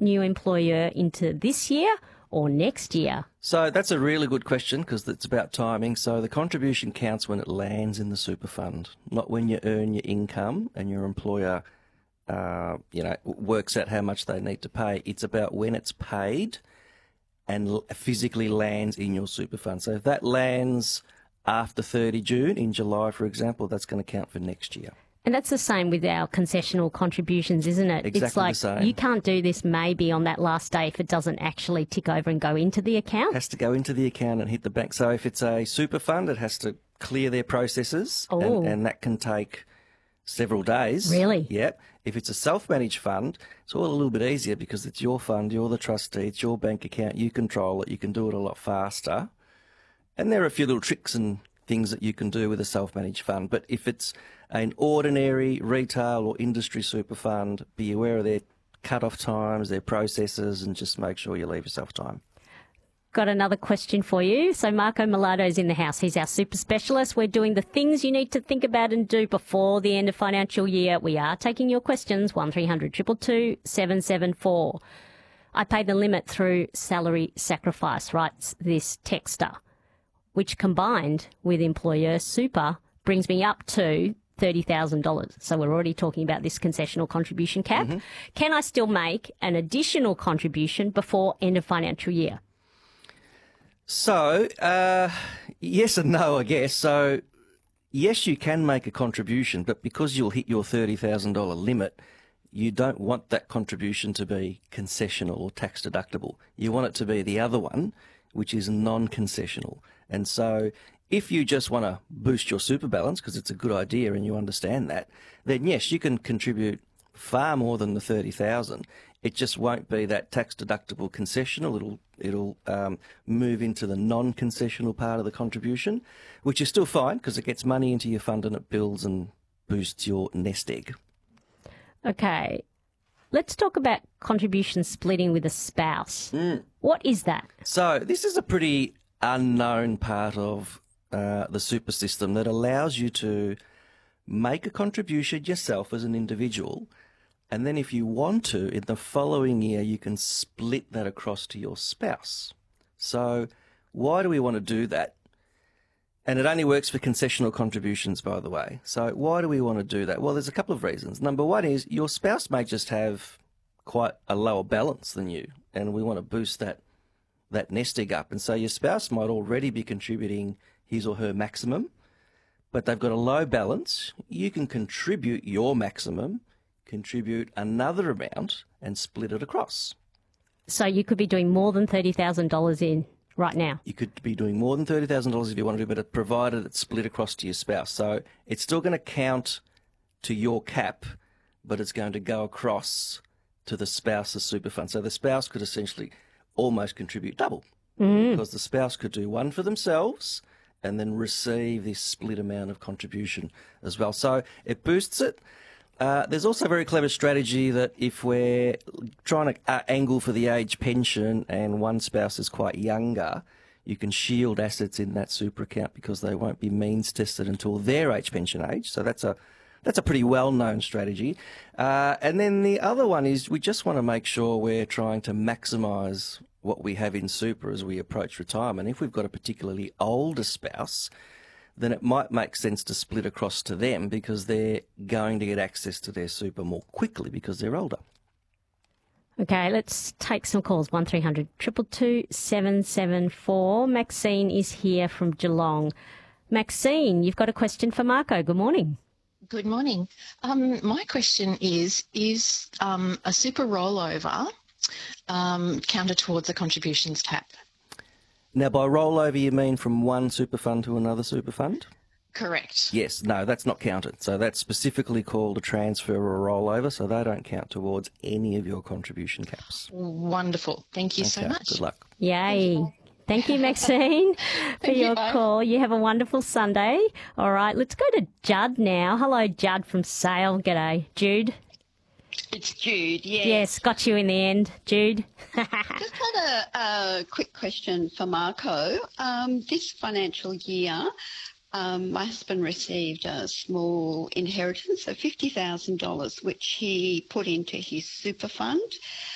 new employer into this year or next year? So that's a really good question because it's about timing. So the contribution counts when it lands in the super fund, not when you earn your income and your employer, works out how much they need to pay. It's about when it's paid and physically lands in your super fund. So if that lands after 30 June, in July, for example, that's going to count for next year. And that's the same with our concessional contributions, isn't it? Exactly it's like the same. You can't do this maybe on that last day if it doesn't actually tick over and go into the account. It has to go into the account and hit the bank. So if it's a super fund, it has to clear their processes, and that can take several days. Really? Yep. If it's a self-managed fund, it's all a little bit easier because it's your fund, you're the trustee, it's your bank account, you control it, you can do it a lot faster. And there are a few little tricks and things that you can do with a self-managed fund. But if it's an ordinary retail or industry super fund, be aware of their cut-off times, their processes, and just make sure you leave yourself time. Got another question for you. So Marco Malado's in the house. He's our super specialist. We're doing the things you need to think about and do before the end of financial year. We are taking your questions, 1300 222 774. I pay the limit through salary sacrifice, writes this texter, which combined with employer super brings me up to $30,000. So we're already talking about this concessional contribution cap. Mm-hmm. Can I still make an additional contribution before end of financial year? So, yes and no, I guess. So, yes, you can make a contribution, but because you'll hit your $30,000 limit, you don't want that contribution to be concessional or tax deductible. You want it to be the other one, which is non-concessional. And so if you just want to boost your super balance, because it's a good idea and you understand that, then yes, you can contribute far more than the 30,000. It just won't be that tax deductible concessional. It'll move into the non-concessional part of the contribution, which is still fine because it gets money into your fund and it builds and boosts your nest egg. Okay. Let's talk about contribution splitting with a spouse. What is that? So this is a pretty unknown part of the super system that allows you to make a contribution yourself as an individual, and then if you want to, in the following year, you can split that across to your spouse. So why do we want to do that? And it only works for concessional contributions, by the way. So why do we want to do that? Well, there's a couple of reasons. Number one is your spouse may just have quite a lower balance than you, and we want to boost that nest egg up. And so your spouse might already be contributing his or her maximum, but they've got a low balance. You can contribute your maximum, contribute another amount, and split it across. So you could be doing more than $30,000 in right now. You could be doing more than $30,000 if you want to do, but provided it's split across to your spouse. So it's still going to count to your cap, but it's going to go across to the spouse's super fund. So the spouse could essentially almost contribute double because the spouse could do one for themselves and then receive this split amount of contribution as well. So it boosts it. There's also a very clever strategy that if we're trying to angle for the age pension and one spouse is quite younger, you can shield assets in that super account because they won't be means tested until their age pension age. So that's a pretty well-known strategy. And then the other one is we just want to make sure we're trying to maximise what we have in super as we approach retirement. If we've got a particularly older spouse, then it might make sense to split across to them because they're going to get access to their super more quickly because they're older. Okay, let's take some calls. 1300 222 774. Maxine is here from Geelong. Maxine, you've got a question for Marco. Good morning. Good morning. My question is a super rollover counted towards a contributions cap? Now, by rollover, you mean from one super fund to another super fund? Correct. Yes. No, that's not counted. So that's specifically called a transfer or a rollover, so they don't count towards any of your contribution caps. Wonderful. Thank you so much. Good luck. Yay. Thank you, Maxine, for your call. You have a wonderful Sunday. All right, let's go to Judd now. Hello, Judd from Sale. G'day. Jude? It's Jude, yes. Yes, got you in the end, Jude. Just had a quick question for Marco. This financial year, my husband received a small inheritance of $50,000, which he put into his super fund.